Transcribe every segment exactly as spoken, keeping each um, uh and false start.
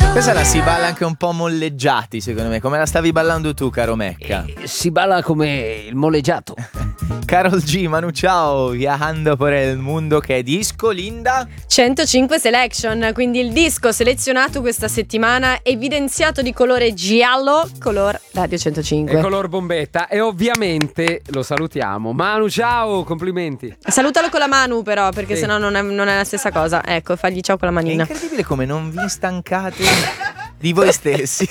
Questa la si balla anche un po' molleggiati, secondo me. Come la stavi ballando tu, caro Mecca? Eh, si balla come il molleggiato. Carol G, Manu ciao, viajando por el mundo. Che disco, Linda? centocinque Selection, quindi il disco selezionato questa settimana, evidenziato di colore giallo, color Radio centocinque. E color bombetta. E ovviamente lo salutiamo. Manu ciao, complimenti. Salutalo con la mano però, perché Sì. sennò non è, non è la stessa cosa. Ecco, fagli ciao con la È manina. incredibile come non vi stancate di voi stessi.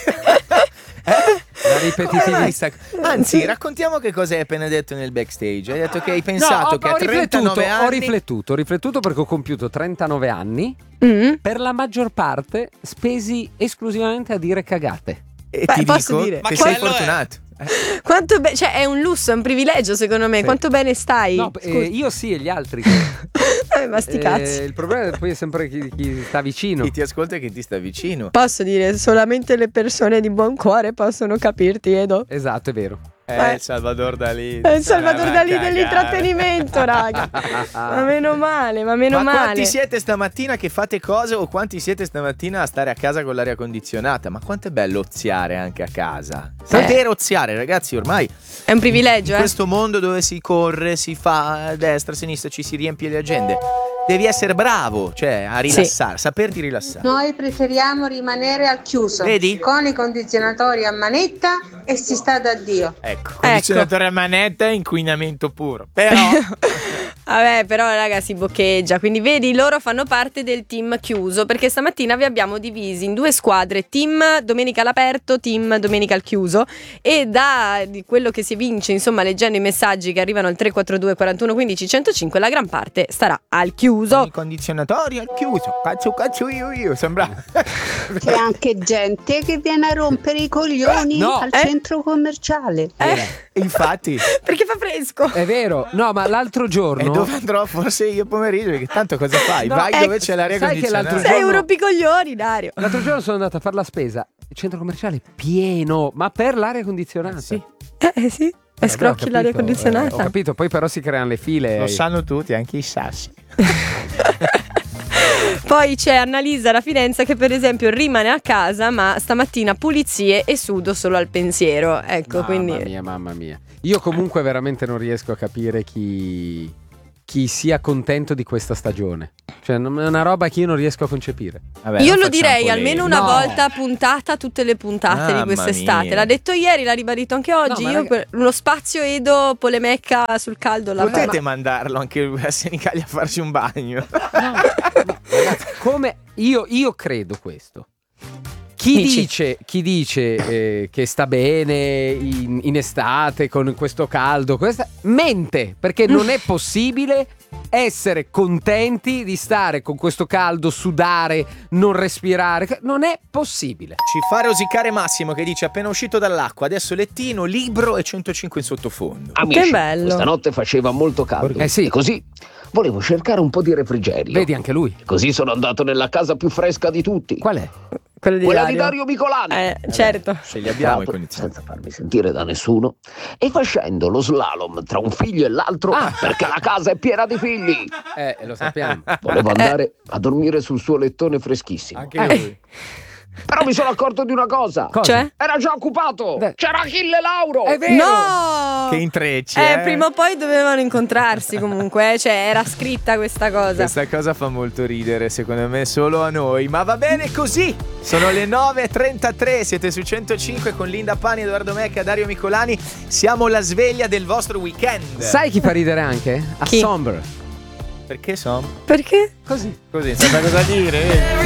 La ripetitività. Anzi, raccontiamo che cosa hai appena detto nel backstage. Hai detto che hai pensato no, ho, che ho a riflettuto, trentanove anni ho riflettuto, ho riflettuto perché ho compiuto trentanove anni. Mm. Per la maggior parte spesi esclusivamente a dire cagate. E Beh, ti posso dico dire? che Ma sei quello è- fortunato. Quanto be- cioè è un lusso, è un privilegio secondo me. Sì. Quanto bene stai? No, Scusa. eh, io sì e gli altri. Eh, ma sti Eh, cazzi. il problema poi è sempre chi, chi sta vicino. Chi ti ascolta e chi ti sta vicino. Posso dire, solamente le persone di buon cuore possono capirti, Edo. Esatto, è vero. Eh, Eh. il Salvador Dalì. È il Salvador Eh, Dalì va a cagare. dell'intrattenimento, raga. Ma meno male, ma meno Ma male. quanti siete stamattina che fate cose o quanti siete stamattina a stare a casa con l'aria condizionata? Ma quanto è bello oziare anche a casa. Sapere oziare, ragazzi, ormai È un privilegio, in eh. questo mondo dove si corre, si fa a destra, a sinistra, ci si riempie le agende. Devi essere bravo, cioè a rilassare, saperti rilassare. Noi preferiamo rimanere al chiuso, Vedi? con i condizionatori a manetta e si sta da Dio. Ecco, condizionatore a manetta e inquinamento puro. Però Vabbè, però raga si boccheggia. Quindi vedi, loro fanno parte del team chiuso, perché stamattina vi abbiamo divisi in due squadre: team domenica all'aperto, team domenica al chiuso. E da di quello che si evince, insomma, leggendo i messaggi che arrivano al tre quattro due quarantuno quindici centocinque, la gran parte starà al chiuso. i condizionatori al chiuso. Cazzo cazzo io io, sembra. C'è anche gente che viene a rompere i coglioni No, al eh? centro commerciale. Infatti, Perché fa fresco. È vero. No, ma l'altro e giorno dove andrò forse io pomeriggio? Perché tanto cosa fai? No, Vai ecco, dove c'è l'aria sai che l'altro condizionata. Sei un giorno- rompicoglioni, Dario. L'altro giorno sono andato a fare la spesa. Il centro commerciale pieno, ma per l'aria condizionata. Sì. Eh sì. E Vabbè, scrocchi ho l'aria capito, condizionata. eh, ho capito, poi però si creano le file. Lo sanno tutti, anche i sassi. Poi c'è Annalisa da Firenze che per esempio rimane a casa, ma stamattina pulizie e sudo solo al pensiero. Ecco, Mamma quindi mia, mamma mia. Io comunque veramente non riesco a capire chi, chi sia contento di questa stagione. Cioè, non- è una roba che io non riesco a concepire. Vabbè, io non lo facciamo direi polemiche. almeno una No. volta a puntata, tutte le puntate Mamma di quest'estate. mia. L'ha detto ieri, l'ha ribadito anche oggi. No, ma Io raga- que- lo spazio Edo Polemecca sul caldo la Potete mandarlo anche lui a Senigallia a farsi un bagno. Ragazzi, come io, io credo questo. Chi Dici? dice, chi dice eh, che sta bene in, in estate con questo caldo, questa, mente, perché non è possibile essere contenti di stare con questo caldo, sudare, non respirare. Non è possibile. Ci fa rosicare Massimo che dice appena uscito dall'acqua, adesso lettino, libro e centocinque in sottofondo. Amici, Che bello. questa notte faceva molto caldo Eh sì. e così volevo cercare un po' di refrigerio. Vedi anche lui. Così sono andato nella casa più fresca di tutti, Qual è? quello di quella Dario. di Dario Micolani. Eh, certo. Ce li abbiamo i Entrato, condizionati. senza farmi sentire da nessuno e facendo lo slalom tra un figlio e l'altro Ah. perché la casa è piena di figli. Eh, lo sappiamo. Volevo andare a dormire sul suo lettone freschissimo. Anche Eh. lui. Però mi sono accorto di una cosa. Cosa? Cioè? Era già occupato. Beh. C'era Achille Lauro. È vero. No! Che intrecci, Eh, eh. prima o poi dovevano incontrarsi comunque, eh, cioè era scritta questa cosa. Questa cosa fa molto ridere, secondo me, solo a noi. Ma va bene così. Sono le nove e trentatré. Siete su centocinque con Linda Pani, Edoardo Mecca, Dario Micolani. Siamo la sveglia del vostro weekend. Sai chi fa ridere anche? A Chi? Somber. Perché so? Perché? Così. Così, non sa cosa dire. vedi?